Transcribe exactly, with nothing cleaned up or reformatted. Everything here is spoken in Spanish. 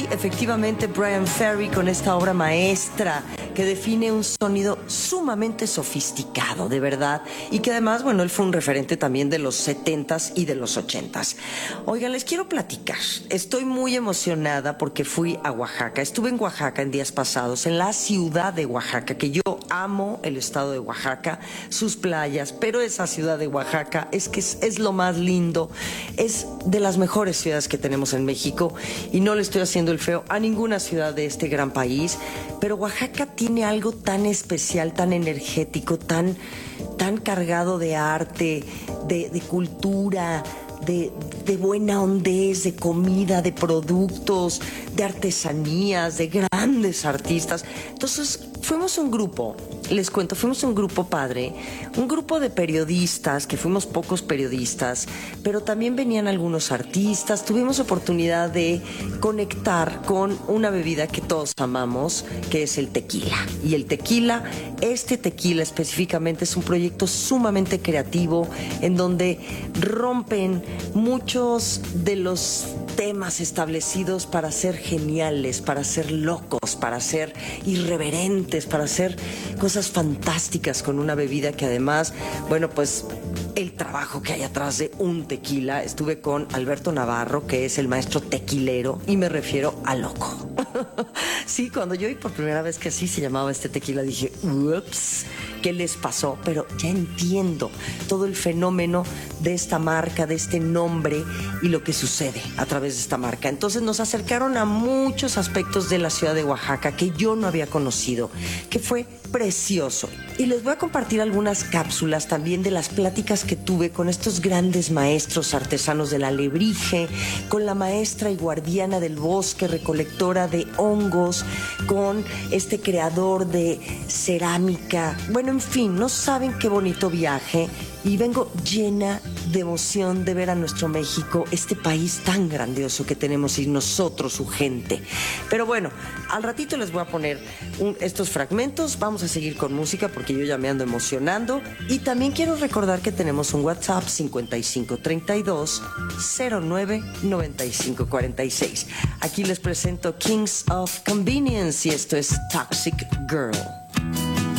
efectivamente Bryan Ferry con esta obra maestra que define un sonido sumamente sofisticado, de verdad, y que además, bueno, él fue un referente también de los setentas y de los ochentas. Oigan, les quiero platicar. Estoy muy emocionada porque fui a Oaxaca. Estuve en Oaxaca en días pasados, en la ciudad de Oaxaca, que yo amo el estado de Oaxaca, sus playas, pero esa ciudad de Oaxaca es que es, es lo más lindo, es de las mejores ciudades que tenemos en México, y no le estoy haciendo el feo a ninguna ciudad de este gran país, pero Oaxaca tiene algo tan especial, tan energético, tan, tan cargado de arte, de, de cultura, de, de buena hondez, de comida, de productos, de artesanías, de grandes artistas. Entonces fuimos un grupo, les cuento, fuimos un grupo padre, un grupo de periodistas, que fuimos pocos periodistas, pero también venían algunos artistas. Tuvimos oportunidad de conectar con una bebida que todos amamos, que es el tequila. Y el tequila, este tequila específicamente, es un proyecto sumamente creativo en donde rompen muchos de los temas establecidos para ser geniales, para ser locos, para ser irreverentes, para hacer cosas fantásticas con una bebida que además, bueno, pues el trabajo que hay atrás de un tequila. Estuve con Alberto Navarro, que es el maestro tequilero, y me refiero a loco. Sí, cuando yo vi por primera vez que así se llamaba este tequila, dije, ups, ¿qué les pasó? Pero ya entiendo todo el fenómeno de esta marca, de este nombre y lo que sucede a través de esta marca. Entonces nos acercaron a muchos aspectos de la ciudad de Oaxaca que yo no había conocido, que fue precioso. Y les voy a compartir algunas cápsulas también de las pláticas que tuve con estos grandes maestros artesanos del alebrije, con la maestra y guardiana del bosque, recolectora de hongos, con este creador de cerámica. Bueno, en fin, no saben qué bonito viaje. Y vengo llena de emoción de ver a nuestro México, este país tan grandioso que tenemos, y nosotros, su gente. Pero bueno, al ratito les voy a poner un, estos fragmentos. Vamos a seguir con música porque yo ya me ando emocionando. Y también quiero recordar que tenemos un WhatsApp cincuenta y cinco treinta y dos cero nueve noventa y cinco cuarenta y seis. Aquí les presento Kings of Convenience y esto es Toxic Girl.